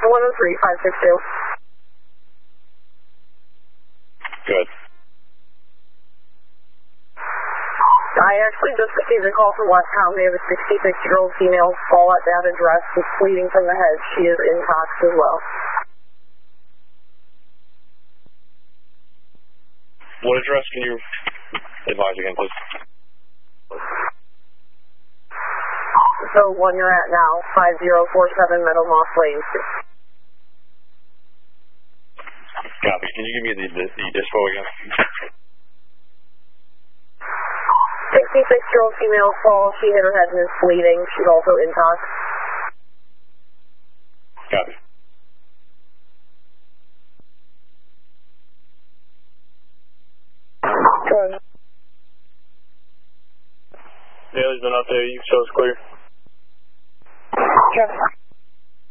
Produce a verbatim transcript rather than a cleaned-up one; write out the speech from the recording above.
one oh three, five six two. Good. I actually just received a call from Westtown. They have a sixty-six-year-old female fall at that address who's bleeding from the head. She is intox as well. What address can you advise again, please? So one you're at now, five zero four seven Meadow Moss Lane. Copy. Can you give me the, the, the dispo again? sixty-six-year-old female fall. She hit her head and is bleeding. She's also intox. Copy. Good. Daly's been up there. You show us clear. Just